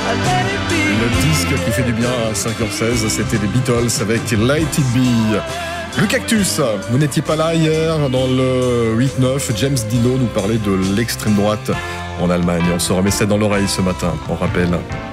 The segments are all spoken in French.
Le disque qui fait du bien à 5h16, c'était les Beatles avec Let It Be. Le Cactus, vous n'étiez pas là hier dans le 8-9. James Dino nous parlait de l'extrême droite en Allemagne. On se remet ça dans l'oreille ce matin, on rappelle.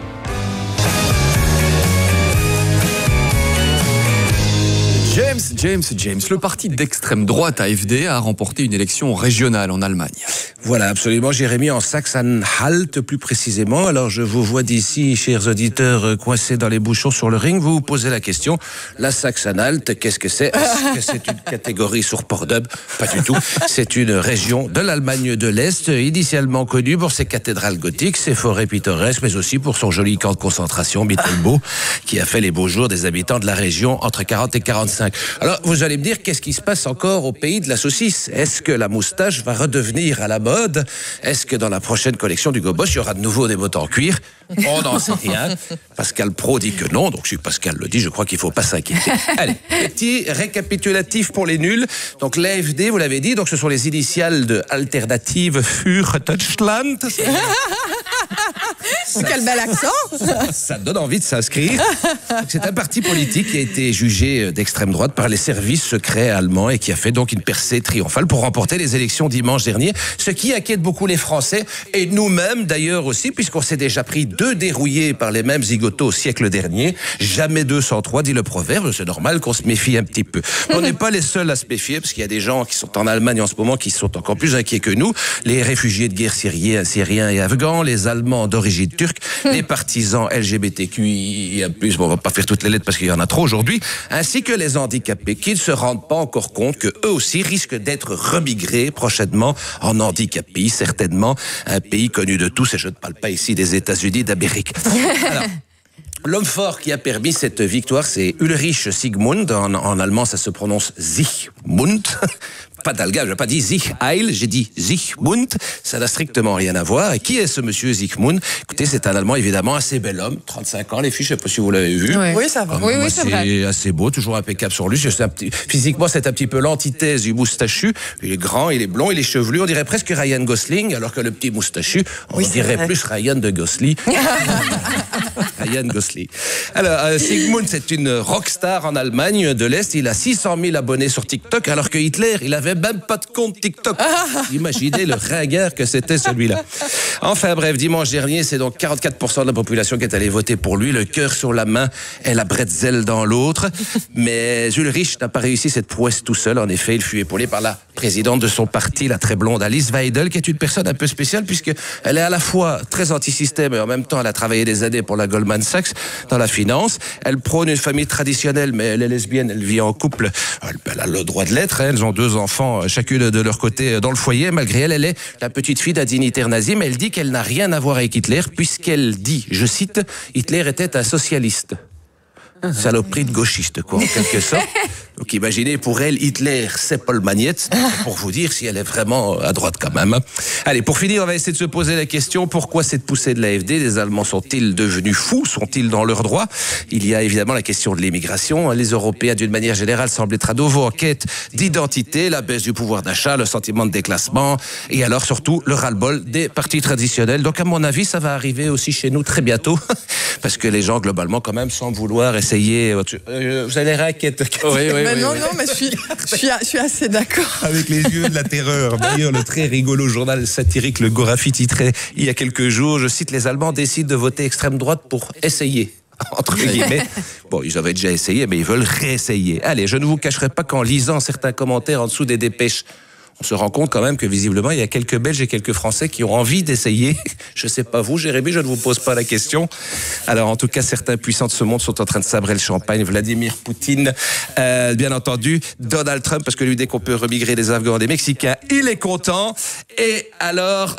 James, le parti d'extrême droite AfD a remporté une élection régionale en Allemagne. Voilà, absolument, Jérémy, en Sachsen-Anhalt plus précisément. Alors je vous vois d'ici, chers auditeurs, coincés dans les bouchons sur le ring, vous vous posez la question, la Sachsen-Anhalt, qu'est-ce que c'est? Est-ce que c'est une catégorie sur Pornhub? Pas du tout, c'est une région de l'Allemagne de l'Est, initialement connue pour ses cathédrales gothiques, ses forêts pittoresques, mais aussi pour son joli camp de concentration, Mittelbau, qui a fait les beaux jours des habitants de la région entre 40 et 45. Alors, vous allez me dire, qu'est-ce qui se passe encore au pays de la saucisse? Est-ce que la moustache va redevenir à la mode? Est-ce que dans la prochaine collection du Gobos, il y aura de nouveau des bottes en cuir? On n'en sait rien. Pascal Pro dit que non, donc si Pascal le dit, je crois qu'il ne faut pas s'inquiéter. Allez, petit récapitulatif pour les nuls. Donc l'AfD, vous l'avez dit, donc ce sont les initiales de Alternative für Deutschland. Quel bel accent! Ça donne envie de s'inscrire. C'est un parti politique qui a été jugé d'extrême droite par les services secrets allemands et qui a fait donc une percée triomphale pour remporter les élections dimanche dernier, ce qui inquiète beaucoup les Français et nous-mêmes d'ailleurs aussi, puisqu'on s'est déjà pris 2 dérouillés par les mêmes zigotos au siècle dernier. Jamais 203, dit le proverbe. C'est normal qu'on se méfie un petit peu. On n'est pas les seuls à se méfier, parce qu'il y a des gens qui sont en Allemagne en ce moment qui sont encore plus inquiets que nous. Les réfugiés de guerre syriens et afghans, les Allemands d'origine turque, les partisans LGBTQIA+, bon, on va pas faire toutes les lettres parce qu'il y en a trop aujourd'hui, ainsi que les handicapés qui ne se rendent pas encore compte que eux aussi risquent d'être remigrés prochainement en handicapés, certainement un pays connu de tous, et je ne parle pas ici des États-Unis d'Amérique. Alors, l'homme fort qui a permis cette victoire, c'est Ulrich Sigmund. En allemand, ça se prononce Sigmund. Pas d'alga, je n'ai pas dit Sich Heil, j'ai dit Sigmund. Ça n'a strictement rien à voir. Et qui est ce monsieur Sigmund? Écoutez, c'est un Allemand évidemment assez bel homme, 35 ans, les filles, je ne sais pas si vous l'avez vu. Oui, ça va. Oui, c'est vrai. C'est assez beau, toujours impeccable sur lui. Physiquement, c'est un petit peu l'antithèse du moustachu. Il est grand, il est blond, il est chevelu. On dirait presque Ryan Gosling, alors que le petit moustachu, on dirait plus Ryan de Gosling. Ryan Gosling. Alors, Sigmund, c'est une rockstar en Allemagne de l'Est. Il a 600 000 abonnés sur TikTok, alors que Hitler, il avait même pas de compte TikTok. Imaginez le ringard que c'était celui-là. Enfin bref, dimanche dernier, c'est donc 44% de la population qui est allée voter pour lui, le cœur sur la main et la bretzel dans l'autre. Mais Ulrich n'a pas réussi cette prouesse tout seul. En effet, il fut épaulé par la présidente de son parti, la très blonde Alice Weidel, qui est une personne un peu spéciale puisqu'elle est à la fois très anti-système et en même temps elle a travaillé des années pour la Goldman Sachs dans la finance. Elle prône une famille traditionnelle, mais elle est lesbienne, elle vit en couple. Elle a le droit de l'être, hein. Elles ont 2 enfants, chacune de leur côté dans le foyer. Malgré elle, elle est la petite fille d'un dignitaire nazi, mais elle dit qu'elle n'a rien à voir avec Hitler, puisqu'elle dit, je cite, Hitler était un socialiste. Saloperie de gauchiste, quoi, en quelque sorte. Donc imaginez, pour elle, Hitler, c'est Paul Magnette, pour vous dire si elle est vraiment à droite quand même. Allez, pour finir, on va essayer de se poser la question, pourquoi cette poussée de l'AfD? Les Allemands sont-ils devenus fous? Sont-ils dans leurs droits? Il y a évidemment la question de l'immigration. Les Européens, d'une manière générale, semblent être à nouveau en quête d'identité, la baisse du pouvoir d'achat, le sentiment de déclassement, et alors surtout le ras-le-bol des partis traditionnels. Donc à mon avis, ça va arriver aussi chez nous très bientôt, parce que les gens, globalement, quand même, semblent vouloir essayer... vous avez l'air inquiète. Oui. Non, mais je suis assez d'accord. Avec les yeux de la terreur. D'ailleurs, le très rigolo journal satirique Le Gorafi titrait il y a quelques jours, je cite, les Allemands décident de voter extrême droite pour essayer. Entre guillemets. Bon, ils avaient déjà essayé, mais ils veulent réessayer. Allez, je ne vous cacherai pas qu'en lisant certains commentaires en dessous des dépêches, on se rend compte quand même que visiblement, il y a quelques Belges et quelques Français qui ont envie d'essayer. Je ne sais pas vous, Jérémy, je ne vous pose pas la question. Alors, en tout cas, certains puissants de ce monde sont en train de sabrer le champagne. Vladimir Poutine, bien entendu, Donald Trump, parce que lui, dès qu'on peut remigrer des Afghans, des Mexicains, il est content. Et alors,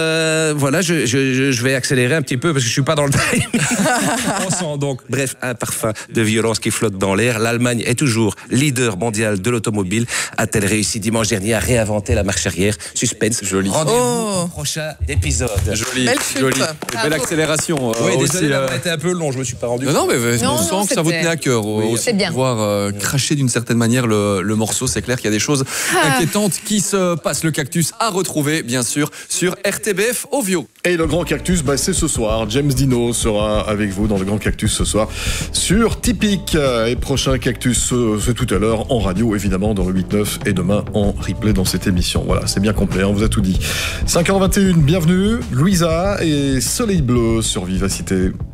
voilà, je vais accélérer un petit peu parce que je suis pas dans le timing. On sent donc, bref, un parfum de violence qui flotte dans l'air. L'Allemagne est toujours leader mondial de l'automobile. A-t-elle réussi dimanche dernier à réagir réinventer la marche arrière. Suspense. Joli. Rendez-vous au prochain épisode. Joli, Belle chute. joli. Et belle accélération. Oui, aussi, désolé d'avoir été un peu long, je me suis pas rendu compte. Non, mais Non, on non, sent que ça vous tenait à cœur. Aussi C'est bien. pouvoir cracher d'une certaine manière le morceau. C'est clair qu'il y a des choses inquiétantes qui se passent. Le Cactus à retrouver, bien sûr, sur RTBF Ovio. Et le Grand Cactus, c'est ce soir. James Dino sera avec vous dans le Grand Cactus ce soir sur Typique. Et prochain Cactus, c'est tout à l'heure en radio, évidemment, dans le 8-9 et demain en replay dans cette émission. Voilà, c'est bien complet, on vous a tout dit. 5h21, bienvenue, Louisa et Soleil Bleu sur Vivacité.